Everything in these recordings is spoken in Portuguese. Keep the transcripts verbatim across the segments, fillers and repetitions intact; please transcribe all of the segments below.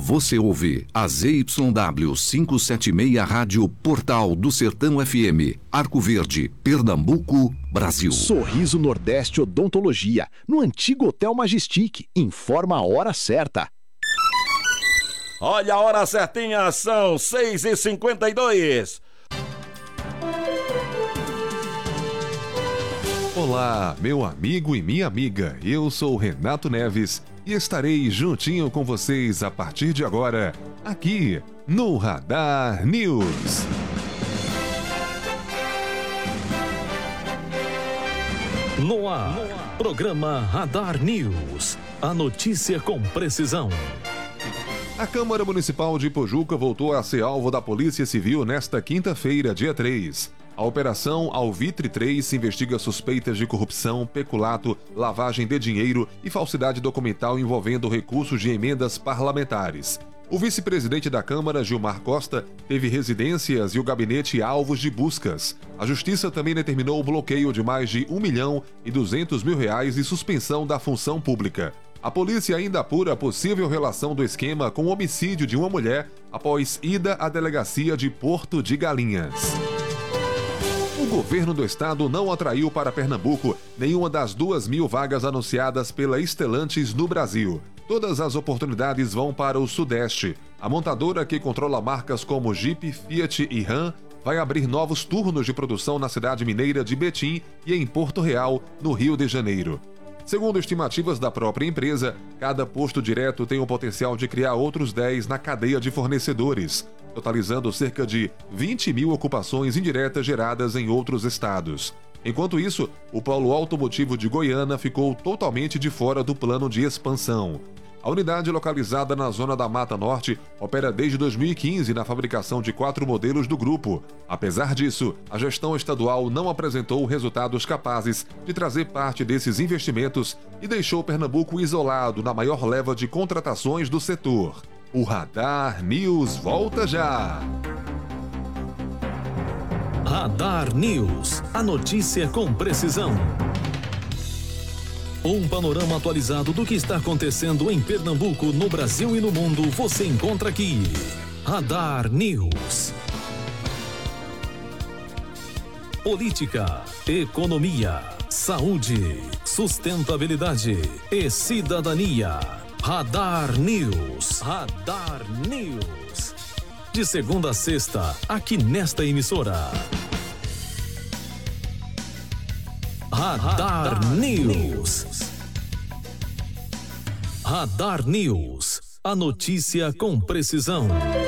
Você ouve a Z Y W quinhentos e setenta e seis Rádio Portal do Sertão F M, Arco Verde, Pernambuco, Brasil. Sorriso Nordeste Odontologia, no antigo Hotel Majestic. Informa a hora certa. Olha a hora certinha, são seis e cinquenta e dois. Olá, meu amigo e minha amiga, eu sou Renato Neves e estarei juntinho com vocês a partir de agora, aqui no Radar News. No ar, programa Radar News, a notícia com precisão. A Câmara Municipal de Pojuca voltou a ser alvo da Polícia Civil nesta quinta-feira, dia três. A Operação Alvitre três investiga suspeitas de corrupção, peculato, lavagem de dinheiro e falsidade documental envolvendo recursos de emendas parlamentares. O vice-presidente da Câmara, Gilmar Costa, teve residências e o gabinete alvos de buscas. A Justiça também determinou o bloqueio de mais de um milhão e duzentos mil reais e suspensão da função pública. A polícia ainda apura a possível relação do esquema com o homicídio de uma mulher após ida à delegacia de Porto de Galinhas. O governo do estado não atraiu para Pernambuco nenhuma das duas mil vagas anunciadas pela Stellantis no Brasil. Todas as oportunidades vão para o Sudeste. A montadora, que controla marcas como Jeep, Fiat e Ram, vai abrir novos turnos de produção na cidade mineira de Betim e em Porto Real, no Rio de Janeiro. Segundo estimativas da própria empresa, cada posto direto tem o potencial de criar outros dez na cadeia de fornecedores, totalizando cerca de vinte mil ocupações indiretas geradas em outros estados. Enquanto isso, o polo automotivo de Goiânia ficou totalmente de fora do plano de expansão. A unidade, localizada na zona da Mata Norte, opera desde dois mil e quinze na fabricação de quatro modelos do grupo. Apesar disso, a gestão estadual não apresentou resultados capazes de trazer parte desses investimentos e deixou Pernambuco isolado na maior leva de contratações do setor. O Radar News volta já! Radar News, a notícia com precisão. Um panorama atualizado do que está acontecendo em Pernambuco, no Brasil e no mundo, você encontra aqui. Radar News. Política, economia, saúde, sustentabilidade e cidadania. Radar News. Radar News. De segunda a sexta, aqui nesta emissora. Radar, Radar News. Radar News. A notícia com precisão.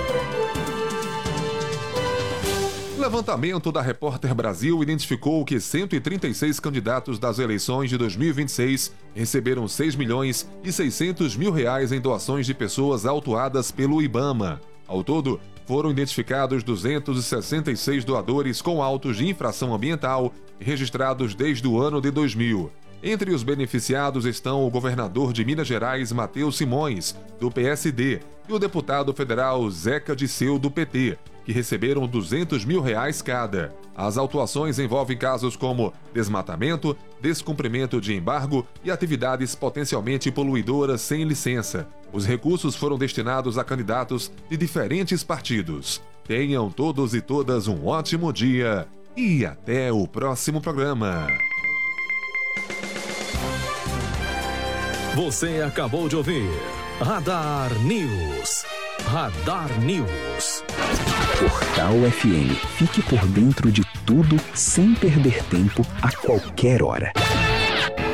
O levantamento da Repórter Brasil identificou que cento e trinta e seis candidatos das eleições de dois mil e vinte e seis receberam seis milhões e seiscentos mil reais em doações de pessoas autuadas pelo IBAMA. Ao todo, foram identificados duzentos e sessenta e seis doadores com autos de infração ambiental registrados desde o ano de dois mil. Entre os beneficiados estão o governador de Minas Gerais, Matheus Simões, do P S D, e o deputado federal Zeca Disseu, do P T, que receberam duzentos mil reais cada. As autuações envolvem casos como desmatamento, descumprimento de embargo e atividades potencialmente poluidoras sem licença. Os recursos foram destinados a candidatos de diferentes partidos. Tenham todos e todas um ótimo dia e até o próximo programa. Você acabou de ouvir Radar News. Radar News. Portal F M. Fique por dentro de tudo sem perder tempo a qualquer hora.